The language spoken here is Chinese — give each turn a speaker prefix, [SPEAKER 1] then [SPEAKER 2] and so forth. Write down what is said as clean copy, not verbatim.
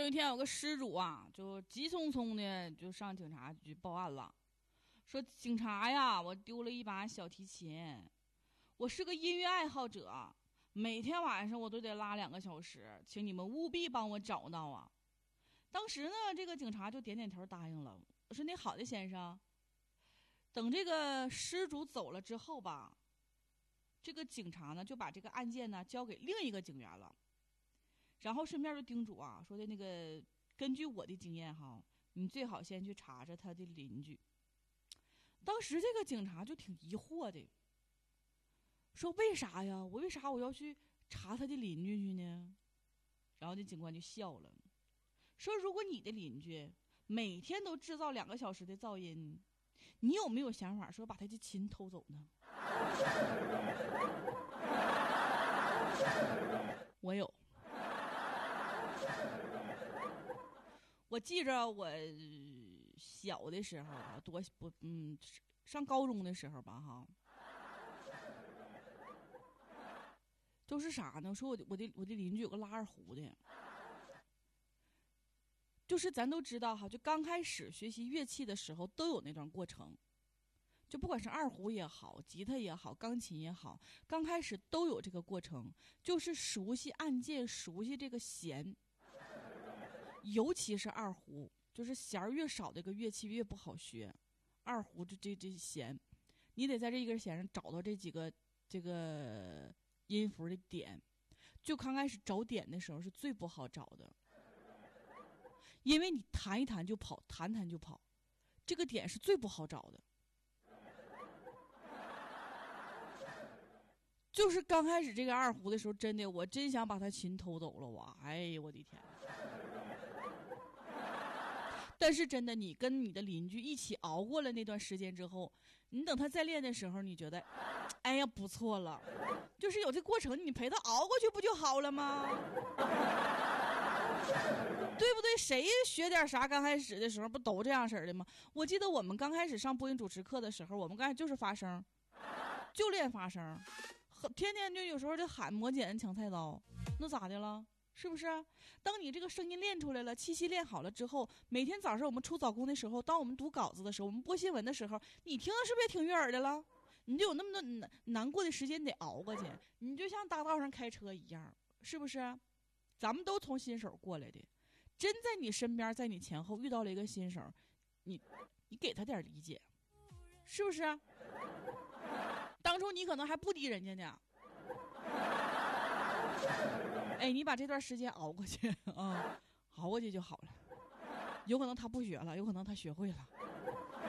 [SPEAKER 1] 这一天有个失主啊，就急匆匆的就上警察局报案了，说警察呀，我丢了一把小提琴，我是个音乐爱好者，每天晚上我都得拉2个小时，请你们务必帮我找到啊。当时呢，这个警察就点点头答应了。我说：“那好的，先生。”等这个失主走了之后吧，这个警察呢就把这个案件呢交给另一个警员了。然后顺便就叮嘱啊，说的那个根据我的经验哈，你最好先去查查他的邻居。当时这个警察就挺疑惑的，说为啥呀？我为啥我要去查他的邻居去呢？然后这警官就笑了，说如果你的邻居每天都制造2个小时的噪音，你有没有想法说把他的琴偷走呢？我有。我记着我小的时候啊，上高中的时候吧哈，都是啥呢？说我的邻居有个拉二胡的，就是咱都知道哈，就刚开始学习乐器的时候都有那段过程，就不管是二胡也好，吉他也好，钢琴也好，刚开始都有这个过程，就是熟悉按键，熟悉这个弦。尤其是二胡，就是弦儿越少，这个乐器越不好学。二胡这弦，你得在这一根弦上找到这几个这个音符的点。就刚开始找点的时候是最不好找的，因为你弹一弹就跑，弹弹就跑，这个点是最不好找的。就是刚开始这个二胡的时候，真的我真想把他琴偷走了哇！哎呀，我的天！但是真的，你跟你的邻居一起熬过了那段时间之后，你等他再练的时候，你觉得，哎呀，不错了，就是有这过程，你陪他熬过去不就好了吗？对不对？谁学点啥刚开始的时候不都这样式的吗？我记得我们刚开始上播音主持课的时候，我们刚才就是发声，就练发声，天天就有时候就喊磨剪抢菜刀，那咋的了？是不是？当你这个声音练出来了，气息练好了之后，每天早上我们出早工的时候，当我们读稿子的时候，我们播新闻的时候，你听的是不是也挺悦耳的了？你就有那么多难过的时间得熬过去，你就像大道上开车一样，是不是？咱们都从新手过来的，真在你身边，在你前后遇到了一个新手，你给他点理解，是不是？当初你可能还不敌人家呢。哎，你把这段时间熬过去啊，熬过去就好了。有可能他不学了，有可能他学会了。